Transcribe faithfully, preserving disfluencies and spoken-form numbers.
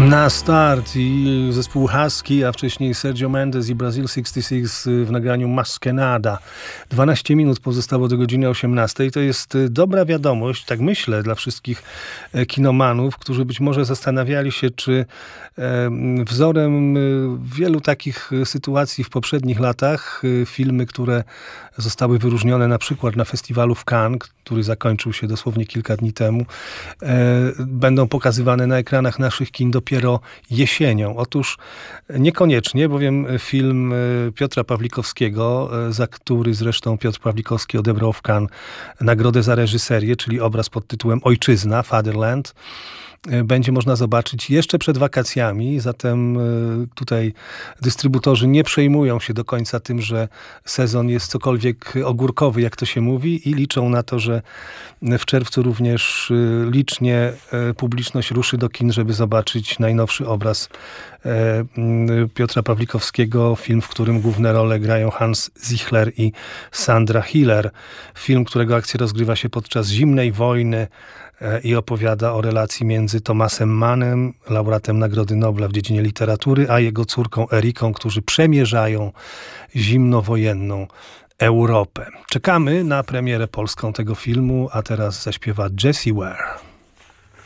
Na start i zespół Husky, a wcześniej Sergio Mendes i Brazil sześćdziesiąt sześć w nagraniu Maskenada. dwanaście minut pozostało do godziny osiemnastej. To jest dobra wiadomość, tak myślę, dla wszystkich kinomanów, którzy być może zastanawiali się, czy wzorem wielu takich sytuacji w poprzednich latach filmy, które zostały wyróżnione na przykład na festiwalu w Cannes, który zakończył się dosłownie kilka dni temu, będą pokazywane na ekranach naszych kin dopiero jesienią. Otóż niekoniecznie, bowiem film Piotra Pawlikowskiego, za który zresztą Piotr Pawlikowski odebrał w Cannes nagrodę za reżyserię, czyli obraz pod tytułem Ojczyzna, Fatherland, będzie można zobaczyć jeszcze przed wakacjami, zatem tutaj dystrybutorzy nie przejmują się do końca tym, że sezon jest cokolwiek ogórkowy, jak to się mówi, i liczą na to, że w czerwcu również licznie publiczność ruszy do kin, żeby zobaczyć najnowszy obraz Piotra Pawlikowskiego, film, w którym główne role grają Hans Zichler i Sandra Hiller. Film, którego akcja rozgrywa się podczas zimnej wojny i opowiada o relacji między Thomasem Mannem, laureatem Nagrody Nobla w dziedzinie literatury, a jego córką Eriką, którzy przemierzają zimnowojenną Europę. Czekamy na premierę polską tego filmu, a teraz zaśpiewa Jessie Ware.